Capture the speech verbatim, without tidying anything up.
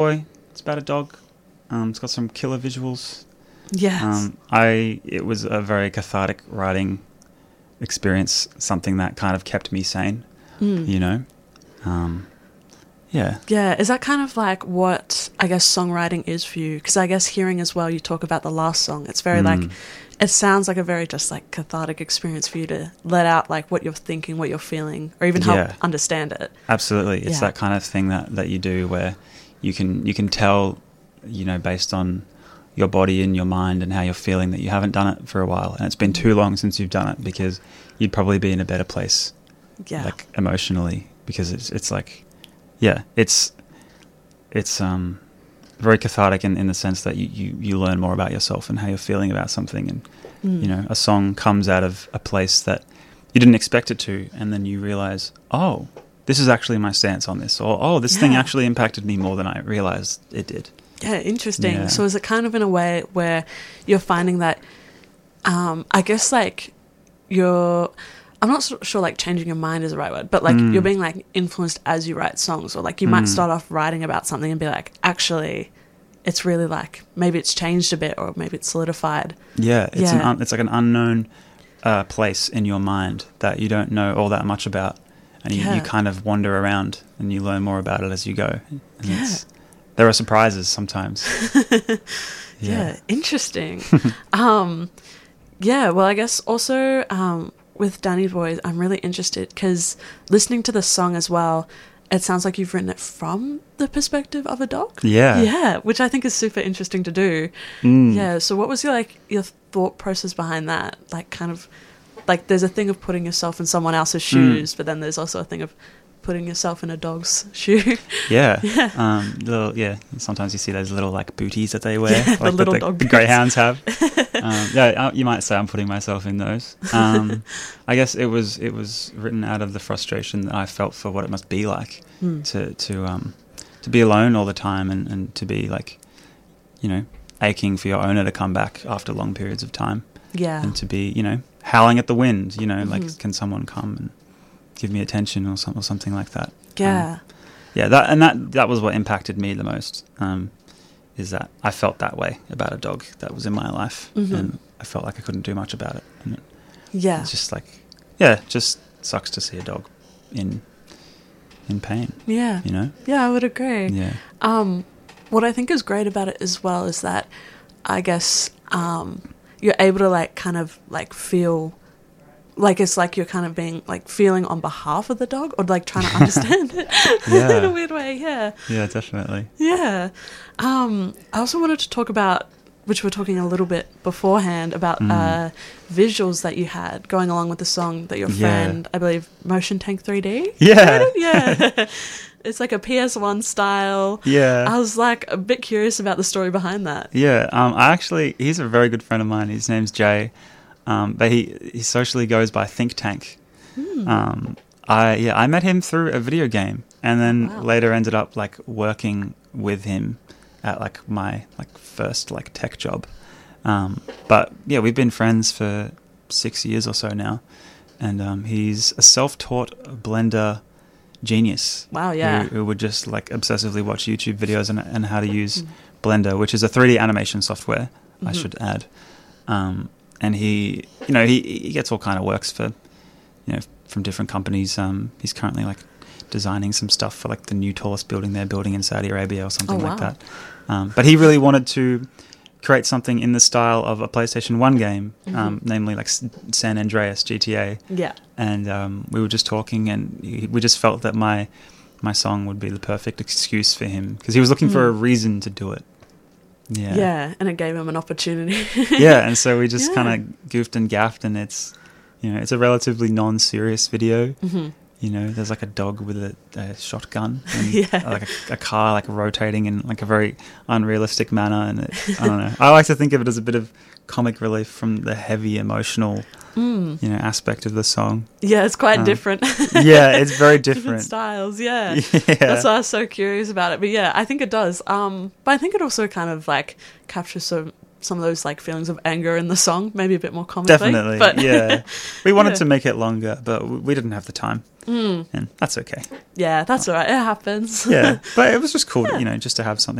Boy, it's about a dog. Um, it's got some killer visuals. Yes. Um, I it was a very cathartic writing experience, something that kind of kept me sane, Mm. you know? Um, yeah. Yeah, is that kind of like what I guess songwriting is for you? Because I guess hearing as well, you talk about the last song. It's very Mm. like, it sounds like a very just like cathartic experience for you to let out like what you're thinking, what you're feeling, or even help Yeah. understand it. Absolutely. It's Yeah. that kind of thing that, that you do where you can you can tell, you know, based on your body and your mind and how you're feeling that you haven't done it for a while. And it's been too long since you've done it because you'd probably be in a better place, Yeah. like emotionally, because it's it's like, yeah, it's it's um very cathartic in, in the sense that you, you, you learn more about yourself and how you're feeling about something. And, Mm. you know, a song comes out of a place that you didn't expect it to, and then you realize, oh, this is actually my stance on this, or oh, this thing Yeah. actually impacted me more than I realized it did. Yeah, interesting. Yeah. So is it kind of in a way where you're finding that, um, I guess like you're, I'm not so sure like changing your mind is the right word, but like Mm. you're being like influenced as you write songs, or like you might Mm. start off writing about something and be like, actually, it's really like, maybe it's changed a bit, or maybe it's solidified. Yeah, it's an Yeah. un, it's like an unknown uh, place in your mind that you don't know all that much about, and you, Yeah. you kind of wander around and you learn more about it as you go. And Yeah. it's, there are surprises sometimes. Yeah, interesting. um, yeah, well, I guess also um, with Danny Boy, I'm really interested because listening to the song as well, it sounds like you've written it from the perspective of a dog. Yeah. Yeah, which I think is super interesting to do. Mm. Yeah, so what was your like your thought process behind that? Like kind of like there's a thing of putting yourself in someone else's shoes, but then there's also a thing of putting yourself in a dog's shoe. Yeah. Yeah. Um, little, yeah. Sometimes you see those little like booties that they wear, Yeah, the like little that dog the booties. greyhounds have. um, yeah, uh, you might say I'm putting myself in those. Um, I guess it was it was written out of the frustration that I felt for what it must be like Mm. to to um to be alone all the time, and, and to be like, you know, aching for your owner to come back after long periods of time, Yeah. and to be, you know, howling at the wind. You know, Mhm. like, can someone come and give me attention, or something, or something like that. Yeah. Um, yeah, that and that that was what impacted me the most. Um, is that I felt that way about a dog that was in my life, Mhm. and I felt like I couldn't do much about it. And it, Yeah. it's just like, yeah, it just sucks to see a dog in in pain. Yeah. You know. Yeah, I would agree. Yeah. Um, what I think is great about it as well is that I guess um, you're able to like kind of like feel like it's like you're kind of being like feeling on behalf of the dog, or like trying to understand it Yeah. in a weird way. Yeah. Yeah, definitely. Yeah. Um, I also wanted to talk about, which we were talking a little bit beforehand, about Mm. uh, visuals that you had going along with the song that your Yeah. friend, I believe, Motion Tank three D? Yeah. Yeah. It's like a P S one style. Yeah. I was like a bit curious about the story behind that. Yeah, um, I actually, he's a very good friend of mine. His name's Jay, um, but he, he socially goes by Think Tank. Hmm. Um, I yeah, I met him through a video game, and then Wow. later ended up like working with him at like my like first like tech job. Um, but yeah, we've been friends for six years or so now, and um, he's a self-taught Blender genius. Wow, yeah. Who, who would just like obsessively watch YouTube videos and and how to use Mm. Blender, which is a three D animation software, I Mhm. should add. Um, and he, you know, he he gets all kind of works for, you know, from different companies. Um, he's currently like designing some stuff for like the new tallest building they're building in Saudi Arabia or something Oh, like wow. that. Um, but he really wanted to create something in the style of a PlayStation one game, um, Mhm. namely like S- San Andreas, G T A. Yeah. And um, we were just talking, and he, we just felt that my my song would be the perfect excuse for him, because he was looking for a Mm. reason to do it. Yeah. Yeah, and it gave him an opportunity. Yeah, and so we just Yeah. kind of goofed and gaffed, and it's, you know, it's a relatively non-serious video. hmm You know, there's like a dog with a, a shotgun, and Yeah. like a, a car like rotating in like a very unrealistic manner, and it, I don't know. I like to think of it as a bit of comic relief from the heavy emotional, Mm. you know, aspect of the song. Yeah, it's quite Um, different. Yeah, it's very Different different. styles, yeah. Yeah. That's why I was so curious about it. But yeah, I think it does. Um, but I think it also kind of like captures so some of those like feelings of anger in the song, maybe a bit more comically. Definitely, but yeah. We wanted yeah. to make it longer, but we didn't have the time, mm. and that's okay. Yeah, that's all right. It happens. Yeah, but it was just cool, yeah. you know, just to have something